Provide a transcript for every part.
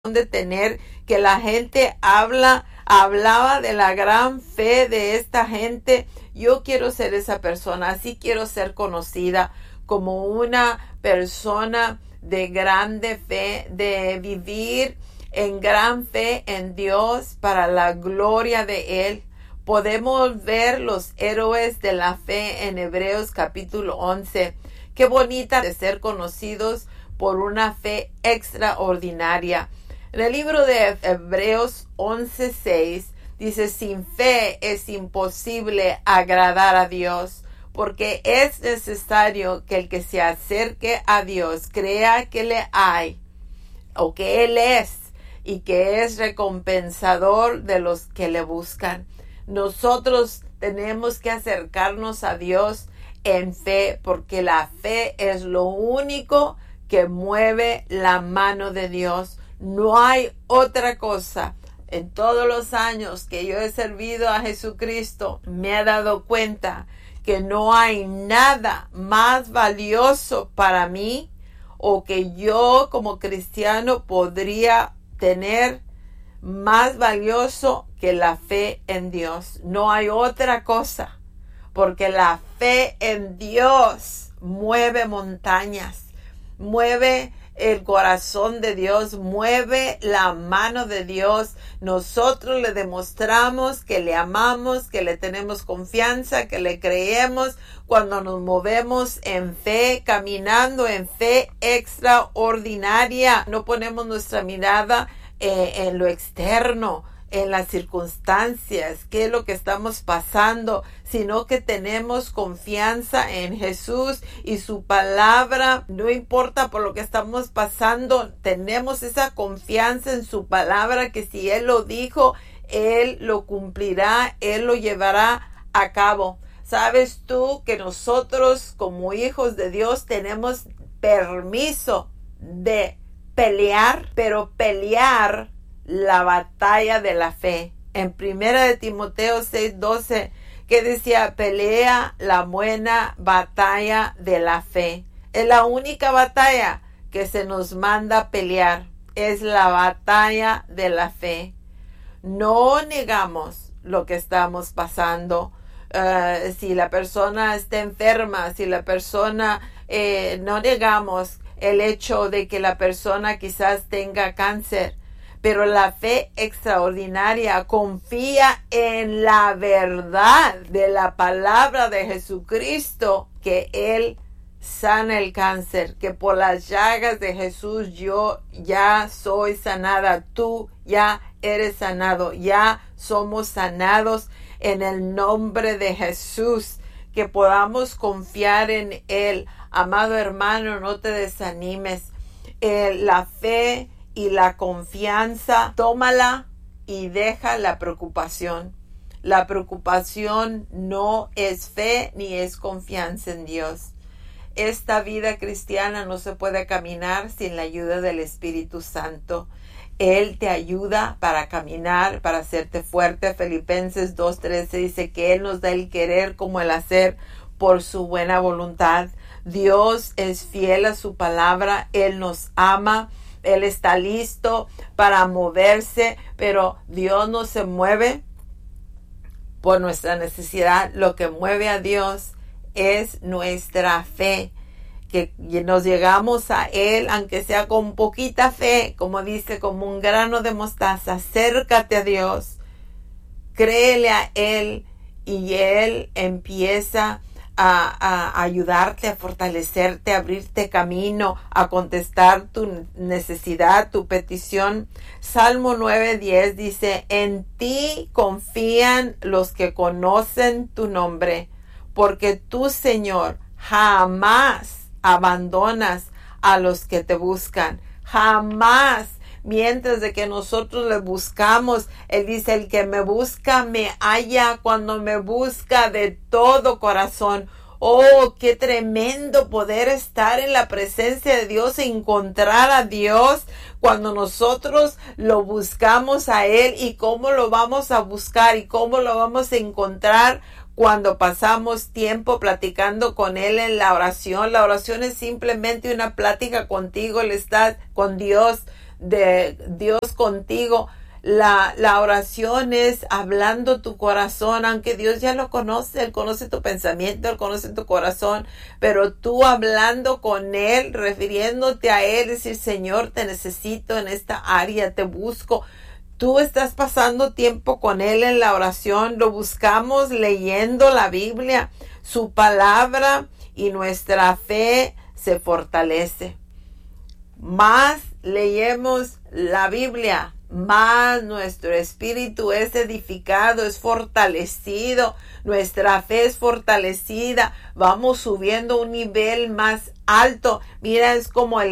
de tener, que la gente hablaba de la gran fe de esta gente. Yo quiero ser esa persona, así quiero ser conocida como una persona de grande fe, de vivir en gran fe en Dios para la gloria de Él. Podemos ver los héroes de la fe en Hebreos capítulo 11. Qué bonita de ser conocidos por una fe extraordinaria. En el libro de Hebreos 11:6 dice: sin fe es imposible agradar a Dios, porque es necesario que el que se acerque a Dios crea que le hay, o que Él es, y que es recompensador de los que le buscan. Nosotros tenemos que acercarnos a Dios en fe, porque la fe es lo único que mueve la mano de Dios. No hay otra cosa. En todos los años que yo he servido a Jesucristo, me he dado cuenta que no hay nada más valioso para mí, o que yo como cristiano podría tener más valioso que la fe en Dios. No hay otra cosa, porque la fe en Dios mueve montañas, mueve el corazón de Dios, mueve la mano de Dios. Nosotros le demostramos que le amamos, que le tenemos confianza, que le creemos cuando nos movemos en fe, caminando en fe extraordinaria. No ponemos nuestra mirada en lo externo, en las circunstancias, qué es lo que estamos pasando, sino que tenemos confianza en Jesús y su palabra. No importa por lo que estamos pasando, tenemos esa confianza en su palabra, que si Él lo dijo, Él lo cumplirá, Él lo llevará a cabo. ¿Sabes tú que nosotros como hijos de Dios tenemos permiso de pelear, pero pelear la batalla de la fe? En 1 de Timoteo 6:12, que decía: pelea la buena batalla de la fe. Es la única batalla que se nos manda pelear, es la batalla de la fe. No negamos lo que estamos pasando. Si la persona está enferma, si la persona, no negamos el hecho de que la persona quizás tenga cáncer, pero la fe extraordinaria confía en la verdad de la palabra de Jesucristo, que Él sana el cáncer, que por las llagas de Jesús yo ya soy sanada, tú ya eres sanado, ya somos sanados en el nombre de Jesús. Que podamos confiar en Él. Amado hermano, no te desanimes. La fe y la confianza, tómala y deja la preocupación. La preocupación no es fe ni es confianza en Dios. Esta vida cristiana no se puede caminar sin la ayuda del Espíritu Santo. Él te ayuda para caminar, para hacerte fuerte. Filipenses 2:13 dice que Él nos da el querer como el hacer por su buena voluntad. Dios es fiel a su palabra. Él nos ama. Él está listo para moverse, pero Dios no se mueve por nuestra necesidad. Lo que mueve a Dios es nuestra fe, que nos llegamos a Él, aunque sea con poquita fe, como dice, como un grano de mostaza. Acércate a Dios, créele a Él, y Él empieza a ayudarte, a fortalecerte, a abrirte camino, a contestar tu necesidad, tu petición. Salmo 9:10 dice: en ti confían los que conocen tu nombre, porque tú, Señor, jamás abandonas a los que te buscan. Jamás. Mientras de que nosotros le buscamos, Él dice: el que me busca me halla cuando me busca de todo corazón. Oh, qué tremendo poder estar en la presencia de Dios e encontrar a Dios cuando nosotros lo buscamos a Él. ¿Y cómo lo vamos a buscar y cómo lo vamos a encontrar? Cuando pasamos tiempo platicando con Él en la oración. La oración es simplemente una plática contigo, Él está con Dios. de Dios contigo. La oración es hablando tu corazón, aunque Dios ya lo conoce, Él conoce tu pensamiento, Él conoce tu corazón, pero tú hablando con Él, refiriéndote a Él, decir, Señor, te necesito en esta área, te busco. Tú estás pasando tiempo con Él en la oración, lo buscamos leyendo la Biblia, su palabra, y nuestra fe se fortalece. Más leemos la Biblia, más nuestro espíritu es edificado, es fortalecido, nuestra fe es fortalecida, vamos subiendo un nivel más alto. Mira, es como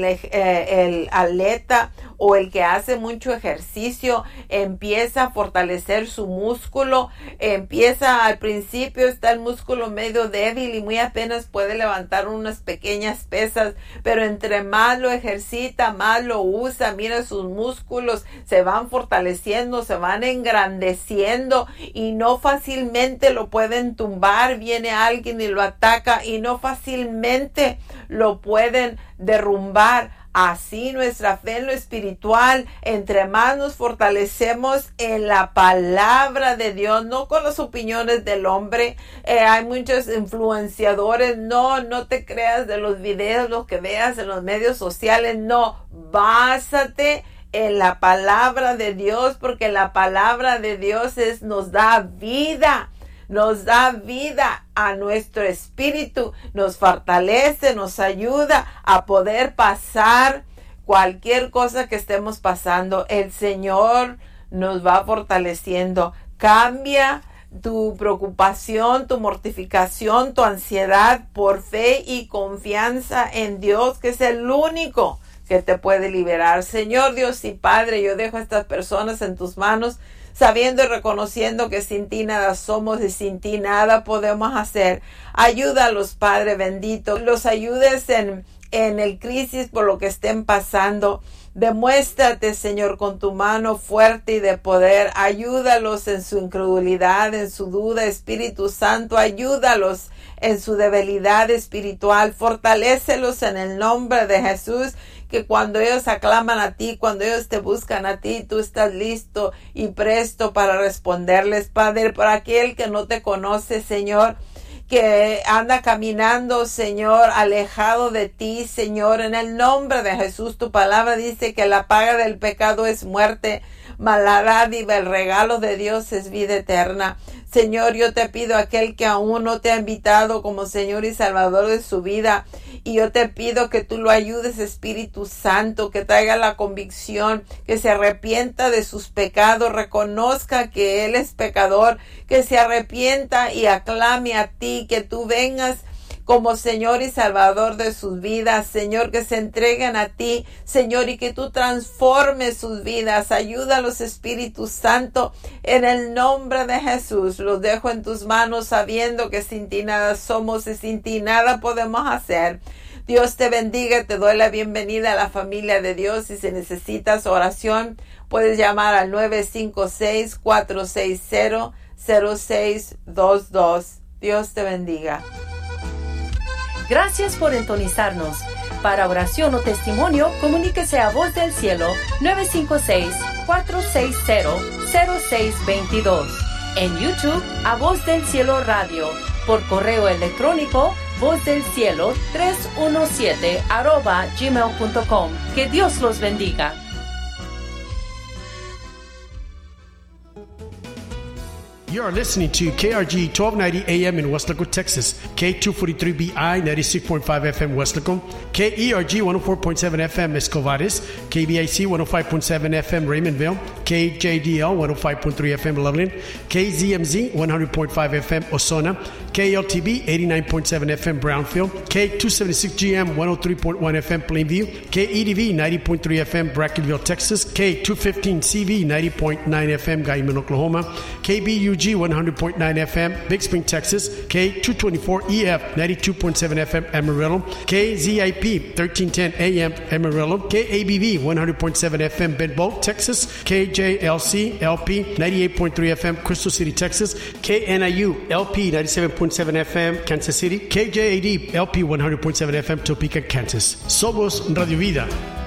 el atleta o el que hace mucho ejercicio, empieza a fortalecer su músculo, al principio está el músculo medio débil y muy apenas puede levantar unas pequeñas pesas, pero entre más lo ejercita, más lo usa, mira, sus músculos se van fortaleciendo, se van engrandeciendo y no fácilmente lo pueden tumbar. Viene alguien y lo ataca y no fácilmente lo pueden derrumbar. Así nuestra fe en lo espiritual, entre más nos fortalecemos en la palabra de Dios, no con las opiniones del hombre. Hay muchos influenciadores, no te creas de los videos, los que veas en los medios sociales, no, básate en la palabra de Dios, porque la palabra de Dios nos da vida. Nos da vida a nuestro espíritu, nos fortalece, nos ayuda a poder pasar cualquier cosa que estemos pasando. El Señor nos va fortaleciendo. Cambia tu preocupación, tu mortificación, tu ansiedad por fe y confianza en Dios, que es el único que te puede liberar. Señor Dios y Padre, yo dejo a estas personas en tus manos, sabiendo y reconociendo que sin ti nada somos y sin ti nada podemos hacer. Ayúdalos, Padre bendito, los ayudes en el crisis por lo que estén pasando. Demuéstrate, Señor, con tu mano fuerte y de poder. Ayúdalos en su incredulidad, en su duda. Espíritu Santo, ayúdalos en su debilidad espiritual. Fortalécelos en el nombre de Jesús, que cuando ellos aclaman a ti, cuando ellos te buscan a ti, tú estás listo y presto para responderles, Padre. Por aquel que no te conoce, Señor, que anda caminando, Señor, alejado de ti, Señor, en el nombre de Jesús. Tu palabra dice que la paga del pecado es muerte, mas la dádiva, el regalo de Dios es vida eterna. Señor, yo te pido a aquel que aún no te ha invitado como Señor y Salvador de su vida, y yo te pido que tú lo ayudes, Espíritu Santo, que traiga la convicción, que se arrepienta de sus pecados, reconozca que Él es pecador, que se arrepienta y aclame a ti, que tú vengas como Señor y Salvador de sus vidas, Señor, que se entreguen a ti, Señor, y que tú transformes sus vidas. Ayúdalos, Espíritu Santo, en el nombre de Jesús. Los dejo en tus manos, sabiendo que sin ti nada somos y sin ti nada podemos hacer. Dios te bendiga, te doy la bienvenida a la familia de Dios, y si necesitas oración, puedes llamar al 956-460-0622. Dios te bendiga. Gracias por sintonizarnos. Para oración o testimonio, comuníquese a Voz del Cielo 956-460-0622. En YouTube, a Voz del Cielo Radio. Por correo electrónico, vozdelcielo317@gmail.com. Que Dios los bendiga. You are listening to KRG 1290 AM in West Laco, Texas, K243BI 96.5 FM West Laco, KERG 104.7 FM Escovares, KBIC 105.7 FM Raymondville, KJDL 105.3 FM Loveland, KZMZ 100.5 FM Osona, KLTB 89.7 FM Brownfield, K276GM 103.1 FM Plainview, KEDV 90.3 FM Brackenville, Texas, K215CV 90.9 FM Guyman, Oklahoma, KBUG 100.9 FM Big Spring, Texas, K224EF 92.7 FM Amarillo, KZIP 1310 AM Amarillo, KABV 100.7 FM Benbow, Texas, KJLC LP 98.3 FM Crystal City, Texas, KNIU LP 97.7 FM Kansas City, KJAD LP 100.7 FM Topeka, Kansas. Somos Radio Vida.